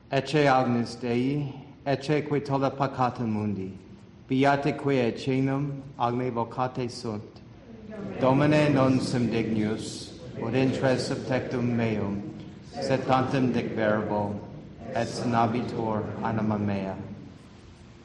Ecce agnus Dei, ecce qui tollit peccata mundi, beati qui et cenum agne vocate sunt. Domine non sum dignus, ut intres subtectum meum, sed tantum dic verbo, et sanabitur anima mea.